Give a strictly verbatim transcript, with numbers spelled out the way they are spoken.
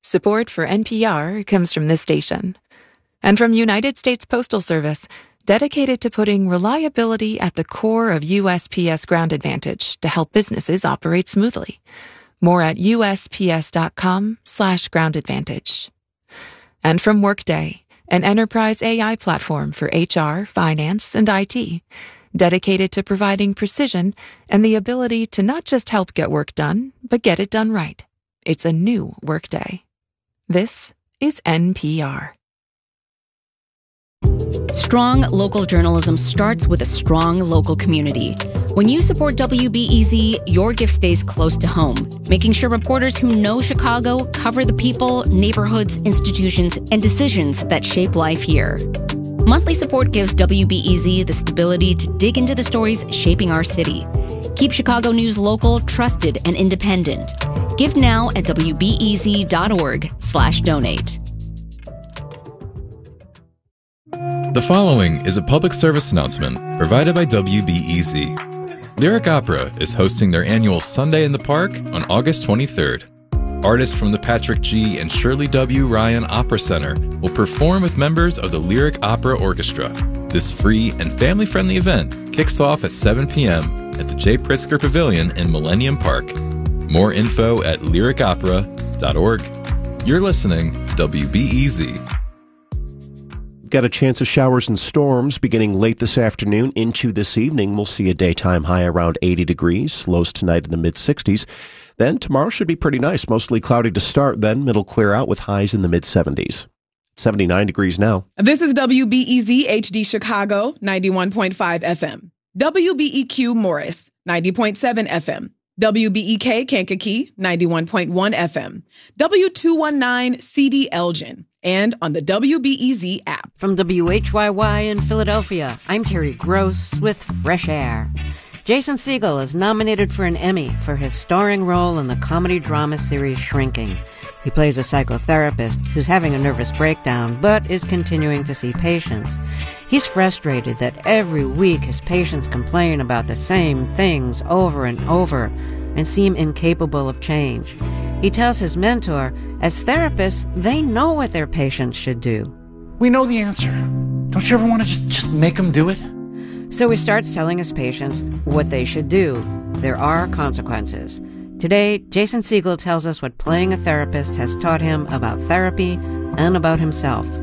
Support for N P R comes from this station. And from United States Postal Service, dedicated to putting reliability at the core of U S P S Ground Advantage to help businesses operate smoothly. More at usps.com slash ground advantage. And from Workday, an enterprise A I platform for H R, finance, and I T, dedicated to providing precision and the ability to not just help get work done, but get it done right. It's a new Workday. This is N P R. Strong local journalism starts with a strong local community. When you support W B E Z, your gift stays close to home, making sure reporters who know Chicago cover the people, neighborhoods, institutions, and decisions that shape life here. Monthly support gives W B E Z the stability to dig into the stories shaping our city. Keep Chicago news local, trusted, and independent. Give now at wbez.org slash donate. The following is a public service announcement provided by W B E Z. Lyric Opera is hosting their annual Sunday in the Park on August twenty-third. Artists from the Patrick G. and Shirley W. Ryan Opera Center will perform with members of the Lyric Opera Orchestra. This free and family-friendly event kicks off at seven p.m. at the J. Pritzker Pavilion in Millennium Park. More info at lyric opera dot org. You're listening to W B E Z. Got a chance of showers and storms beginning late this afternoon into this evening. We'll see a daytime high around eighty degrees, lows tonight in the mid-sixties. Then tomorrow should be pretty nice, mostly cloudy to start, then it'll clear out with highs in the mid-seventies. seventy-nine degrees now. This is W B E Z H D Chicago, ninety-one point five F M. W B E Q Morris, ninety point seven F M. W B E K Kankakee, ninety-one point one F M. W two nineteen C D Elgin. And on the W B E Z app. From W H Y Y in Philadelphia, I'm Terry Gross with Fresh Air. Jason Segel is nominated for an Emmy for his starring role in the comedy-drama series Shrinking. He plays a psychotherapist who's having a nervous breakdown, but is continuing to see patients. He's frustrated that every week his patients complain about the same things over and over and seem incapable of change. He tells his mentor, as therapists, they know what their patients should do. We know the answer. Don't you ever want to just, just make them do it? So he starts telling his patients what they should do. There are consequences. Today, Jason Segel tells us what playing a therapist has taught him about therapy and about himself.